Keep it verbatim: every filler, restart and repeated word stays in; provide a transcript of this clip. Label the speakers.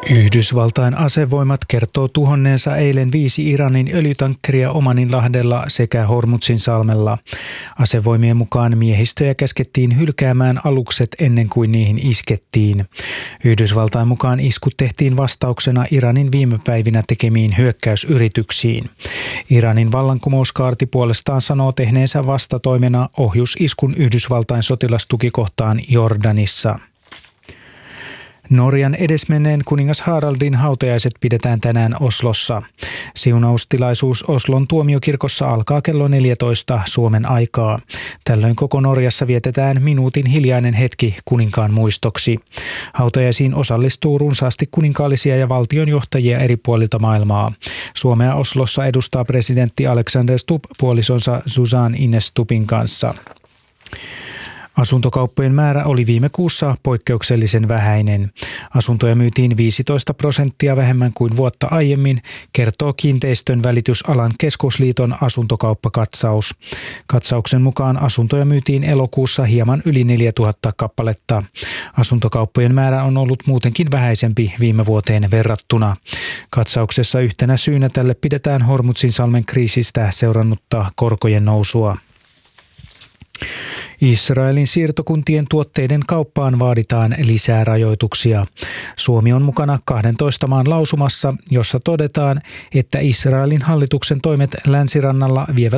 Speaker 1: Yhdysvaltain asevoimat kertoo tuhonneensa eilen viisi Iranin öljytankkeria Omaninlahdella sekä Hormuzin salmella. Asevoimien mukaan miehistöjä käskettiin hylkäämään alukset ennen kuin niihin iskettiin. Yhdysvaltain mukaan iskut tehtiin vastauksena Iranin viime päivinä tekemiin hyökkäysyrityksiin. Iranin vallankumouskaarti puolestaan sanoo tehneensä vastatoimena ohjusiskun Yhdysvaltain sotilastukikohtaan Jordanissa. Norjan edesmenneen kuningas Haraldin hautajaiset pidetään tänään Oslossa. Siunaustilaisuus Oslon tuomiokirkossa alkaa kello neljätoista Suomen aikaa. Tällöin koko Norjassa vietetään minuutin hiljainen hetki kuninkaan muistoksi. Hautajaisiin osallistuu runsaasti kuninkaallisia ja valtionjohtajia eri puolilta maailmaa. Suomea Oslossa edustaa presidentti Alexander Stubb puolisonsa Susanne Ines Stubbin kanssa. Asuntokauppojen määrä oli viime kuussa poikkeuksellisen vähäinen. Asuntoja myytiin viisitoista prosenttia vähemmän kuin vuotta aiemmin, kertoo Kiinteistön välitysalan keskusliiton asuntokauppakatsaus. Katsauksen mukaan asuntoja myytiin elokuussa hieman yli neljätuhatta kappaletta. Asuntokauppojen määrä on ollut muutenkin vähäisempi viime vuoteen verrattuna. Katsauksessa yhtenä syynä tälle pidetään Hormuzin salmen kriisistä seurannutta korkojen nousua. Israelin siirtokuntien tuotteiden kauppaan vaaditaan lisää rajoituksia. Suomi on mukana kahdentoista maan lausumassa, jossa todetaan, että Israelin hallituksen toimet länsirannalla vievät